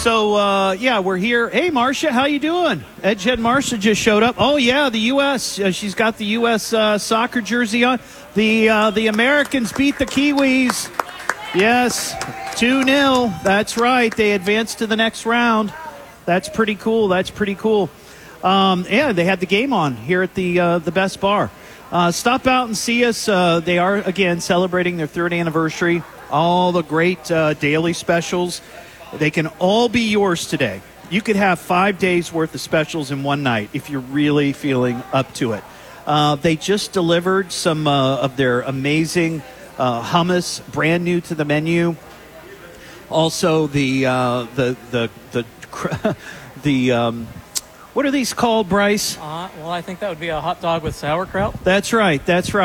So, yeah, we're here. Hey, Marcia, how you doing? Edgehead Marcia just showed up. Oh, yeah, the U.S. She's got the U.S. Soccer jersey on. The Americans beat the Kiwis. Yes, 2-0. That's right. They advanced to the next round. That's pretty cool. Yeah, they had the game on here at the Best Bar. Stop out and see us. They are, again, celebrating their 3rd anniversary. All the great daily specials. They can all be yours today. You could have 5 days worth of specials in one night if you're really feeling up to it. They just delivered some of their amazing hummus, brand new to the menu. Also, the what are these called, Bryce? Well, I think that would be a hot dog with sauerkraut. That's right.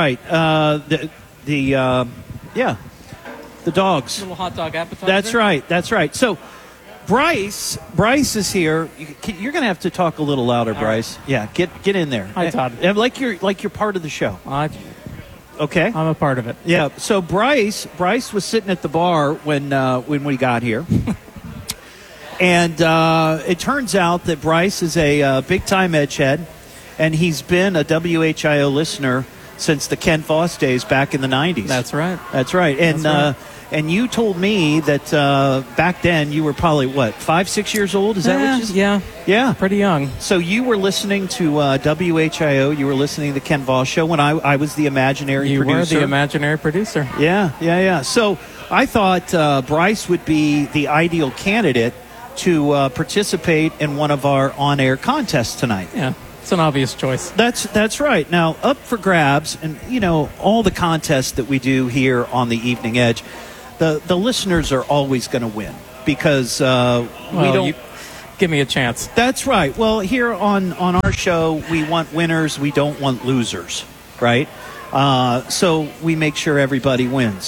The dogs. Little hot dog appetizer. That's right. So, Bryce is here. You're going to have to talk a little louder, Bryce. Right. Yeah, get in there. Hi, Todd. Like you're part of the show. Okay. I'm a part of it. Yeah. So Bryce was sitting at the bar when we got here. And it turns out that Bryce is a big-time Edgehead, and he's been a WHIO listener since the Ken Foss days back in the 90s. That's right. And you told me that back then you were probably, 5-6 years old? Is that what you said? Yeah. Yeah. Pretty young. So you were listening to WHIO. You were listening to the Ken Voss show when I was the imaginary producer. You were the imaginary producer. Yeah. So I thought Bryce would be the ideal candidate to participate in one of our on-air contests tonight. Yeah. It's an obvious choice. That's right. Now, up for grabs, and, all the contests that we do here on the Evening Edge, the listeners are always going to win because we don't... Give me a chance. That's right. Well, here on our show, we want winners. We don't want losers, right? So we make sure everybody wins.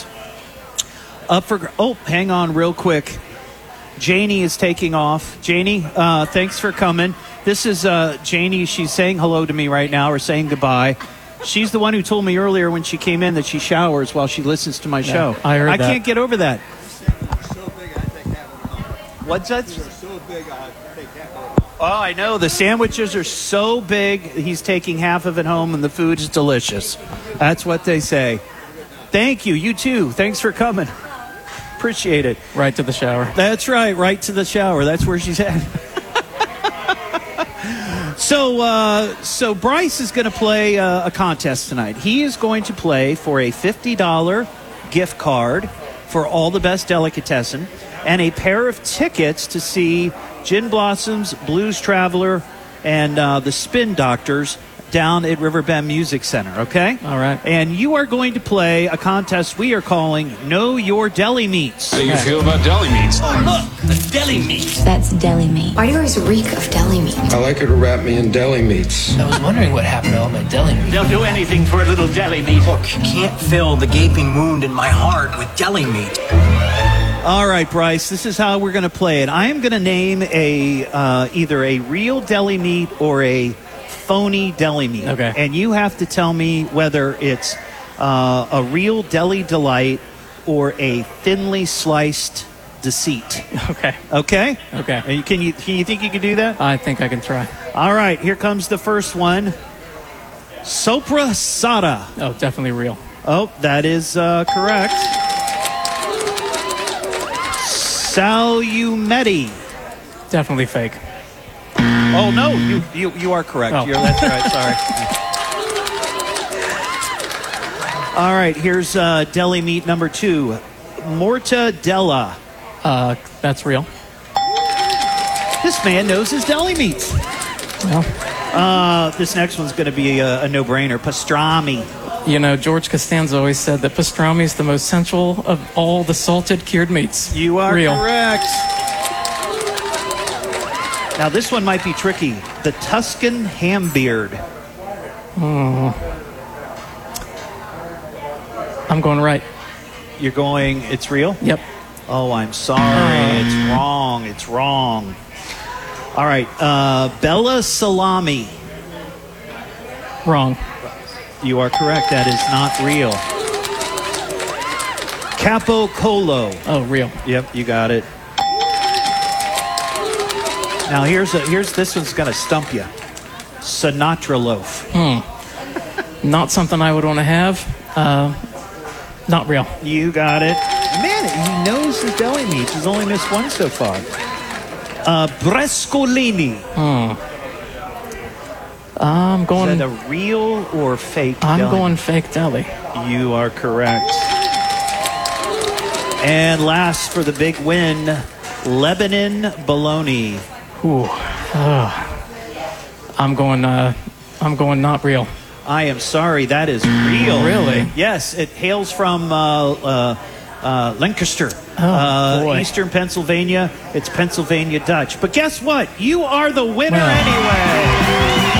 Hang on real quick. Janie is taking off. Janie, thanks for coming. This is Janie. She's saying hello to me right now or saying goodbye. She's the one who told me earlier when she came in that she showers while she listens to my show. I heard that. I can't get over that. So big, I take half of it home. What's that? You're so big, I take half of it home. Oh, I know. The sandwiches are so big, he's taking half of it home, and the food is delicious. That's what they say. Thank you. You too. Thanks for coming. Appreciate it. Right to the shower. That's right to the shower. That's where she's at. So Bryce is going to play a contest tonight. He is going to play for a $50 gift card for All the Best Delicatessen and a pair of tickets to see Gin Blossoms, Blues Traveler, and the Spin Doctors down at Riverbend Music Center, okay? All right. And you are going to play a contest we are calling Know Your Deli Meats. How do you feel about deli meats? Oh, look, a deli meat. That's deli meat. Why do you always reek of deli meat? I like her to wrap me in deli meats. I was wondering what happened to all my deli meat. They'll do anything for a little deli meat. Look, you can't fill the gaping wound in my heart with deli meat. All right, Bryce, this is how we're going to play it. I am going to name either a real deli meat or a phony deli meat. Okay. And you have to tell me whether it's a real deli delight or a thinly sliced deceit. Okay. Okay? Okay. And can you think you can do that? I think I can try. All right, here comes the first one. Sopra Sada. Oh, definitely real. Oh, that is correct. Salumeti. Definitely fake. Oh, no, you are correct. Oh. That's right, sorry. All right, here's deli meat number 2. Mortadella. That's real. This man knows his deli meats. Well, This next one's going to be a no-brainer. Pastrami. George Costanza always said that pastrami is the most sensual of all the salted cured meats. You are real. correct. Now, this one might be tricky. The Tuscan ham beard. I'm going right. You're going, it's real? Yep. Oh, I'm sorry. It's wrong. All right. Bella Salami. Wrong. You are correct. That is not real. Capo Colo. Oh, real. Yep, you got it. Now here's this one's gonna stump you. Sinatra loaf. Not something I would want to have. Not real. You got it. Man, he knows the deli meats. He's only missed one so far. Brescolini. I'm Is going. that a real or fake I'm deli? going fake deli. You are correct. And last for the big win, Lebanon bologna. Ooh. I'm going not real. I am sorry, that is real. Really? Yes, it hails from Lancaster, boy. Eastern Pennsylvania. It's Pennsylvania Dutch. But guess what? You are the winner anyway.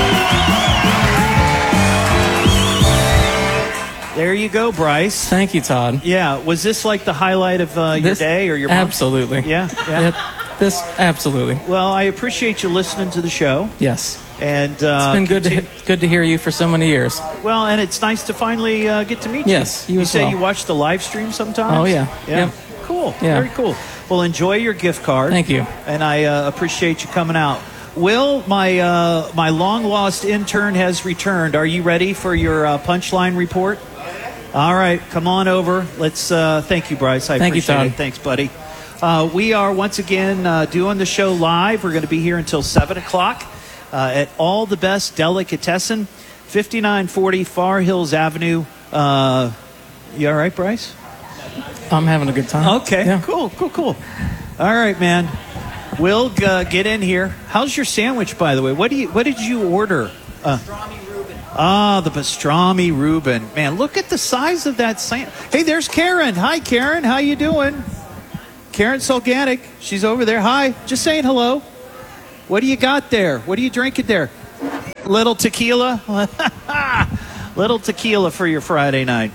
There you go, Bryce. Thank you, Todd. Yeah, was this like the highlight of your day or your month? Absolutely. Yeah. This absolutely. Well, I appreciate you listening to the show. Yes. And It's been good to hear you for so many years. Well, and it's nice to finally get to meet you. Yes, you as say well. you watch the live stream sometimes? Oh, yeah. Yeah. Yep. Cool. Yeah. Very cool. Well, enjoy your gift card. Thank you. And I appreciate you coming out. Will, my long-lost intern has returned. Are you ready for your punchline report? All right, come on over. Let's thank you, Bryce. I Thank you, appreciate Todd. it. Thanks, buddy. We are once again doing the show live. We're going to be here until 7 o'clock at All the Best Delicatessen, 5940 Far Hills Avenue. You all right, Bryce? I'm having a good time. Okay, Yeah. cool. All right, man. Will, get in here. How's your sandwich, by the way? What did you order? The pastrami Reuben. Man, look at the size of that sandwich. Hey, there's Karen. Hi, Karen. How you doing? Karen Solganic. She's over there. Hi. Just saying hello. What do you got there? What are you drinking there? Little tequila? Little tequila for your Friday night.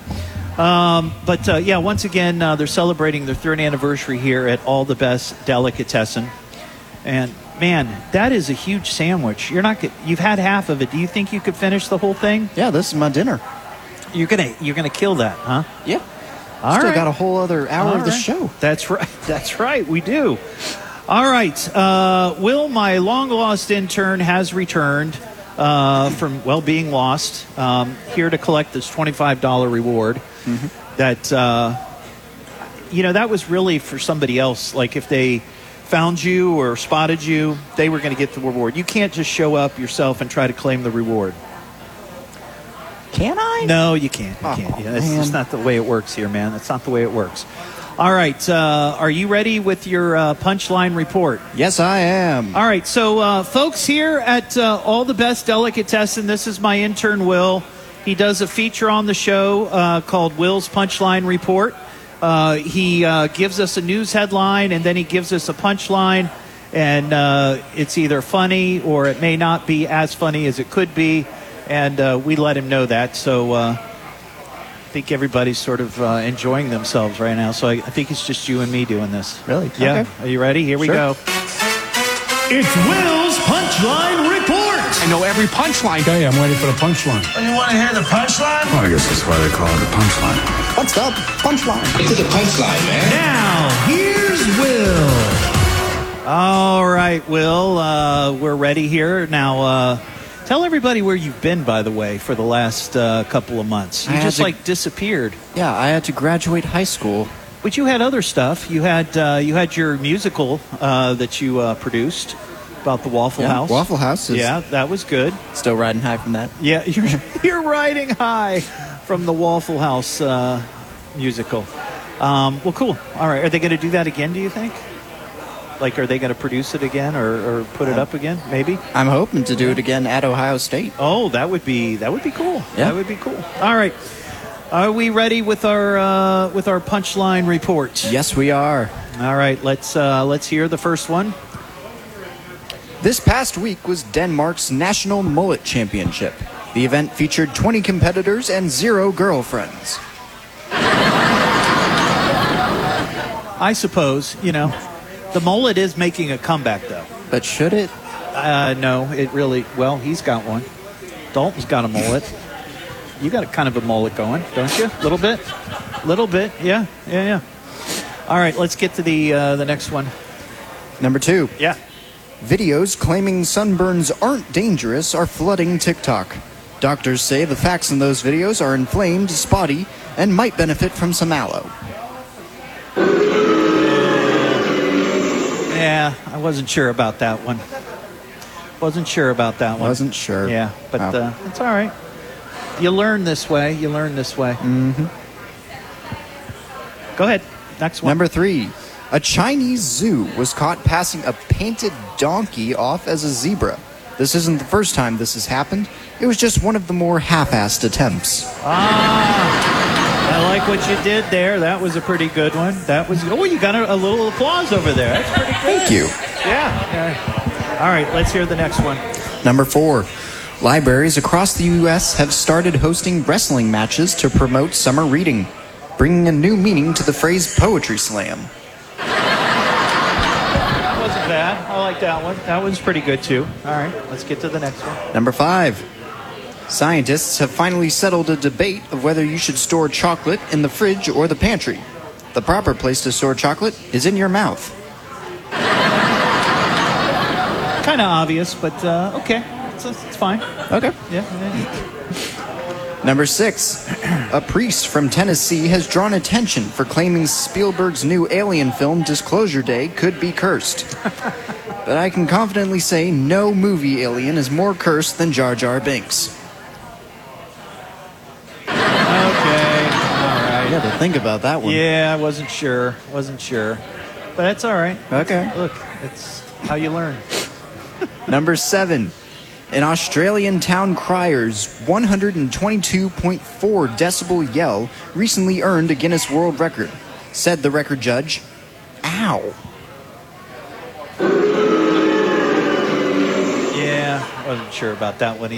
Once again, they're celebrating their 3rd anniversary here at All the Best Delicatessen. And man, that is a huge sandwich. You've had half of it. Do you think you could finish the whole thing? Yeah, this is my dinner. You're gonna kill that, huh? Yeah. All Still right. got a whole other hour of the show. That's right. That's right. We do. All right. Will, my long-lost intern, has returned from, being lost, here to collect this $25 reward. Mm-hmm. That, that was really for somebody else. Like if they found you or spotted you, they were going to get the reward. You can't just show up yourself and try to claim the reward. Can I? No, you can't. You can't. Yeah, that's just not the way it works here, man. That's not the way it works. All right. Are you ready with your punchline report? Yes, I am. All right. So, folks, here at All the Best Delicatessen, this is my intern, Will. He does a feature on the show called Will's Punchline Report. He gives us a news headline, and then he gives us a punchline. And it's either funny or it may not be as funny as it could be. And we let him know that. So I think everybody's sort of enjoying themselves right now. So I think it's just you and me doing this. Really? Yeah. Okay. Are you ready? Here we Sure. go. It's Will's Punchline Report. I know every punchline. Okay, I'm waiting for the punchline. You want to hear the punchline? Well, I guess that's why they call it the punchline. What's up? Punchline. Get to the punchline, man. Now, here's Will. All right, Will, we're ready here. Now, tell everybody where you've been, by the way, for the last couple of months. You just, disappeared. Yeah, I had to graduate high school. But you had other stuff. You had your musical that you produced about the Waffle House. Waffle House is that was good. still riding high from that. Yeah, you're riding high from the Waffle House musical. Well, cool. All right, are they going to do that again, do you think? Like, are they going to produce it again or put it up again? Maybe. I'm hoping to do it again at Ohio State. Oh, that would be cool. Yeah. That would be cool. All right, are we ready with our punchline report? Yes, we are. All right, let's hear the first one. This past week was Denmark's National Mullet Championship. The event featured 20 competitors and 0 girlfriends. I suppose, the mullet is making a comeback, though. But should it? No, it really... Well, he's got one. Dalton's got a mullet. You got a kind of a mullet going, don't you? Little bit? Yeah. All right, let's get to the next one. Number 2. Yeah. Videos claiming sunburns aren't dangerous are flooding TikTok. Doctors say the facts in those videos are inflamed, spotty, and might benefit from some aloe. Yeah, I wasn't sure about that one. Wasn't sure about that one. Wasn't sure. Yeah, but it's all right. You learn this way. You learn this way. Mm-hmm. Go ahead. Next one. Number 3. A Chinese zoo was caught passing a painted donkey off as a zebra. This isn't the first time this has happened. It was just one of the more half-assed attempts. I like what you did there. That was a pretty good one. That was. Oh, you got a little applause over there. That's pretty good. Thank you. Yeah. All right, let's hear the next one. Number 4. Libraries across the U.S. have started hosting wrestling matches to promote summer reading, bringing a new meaning to the phrase poetry slam. That wasn't bad. I like that one. That one's pretty good, too. All right, let's get to the next one. Number 5. Scientists have finally settled a debate of whether you should store chocolate in the fridge or the pantry. The proper place to store chocolate is in your mouth. Kind of obvious, but okay. It's fine. Okay. Yeah. Number 6. A priest from Tennessee has drawn attention for claiming Spielberg's new Alien film Disclosure Day could be cursed. But I can confidently say no movie alien is more cursed than Jar Jar Binks. Okay. All right. You had to think about that one. Yeah, I wasn't sure. But that's all right. Okay. Look, it's how you learn. Number 7. An Australian town crier's 122.4 decibel yell recently earned a Guinness World Record. Said the record judge, "Ow." Yeah, I wasn't sure about that one either.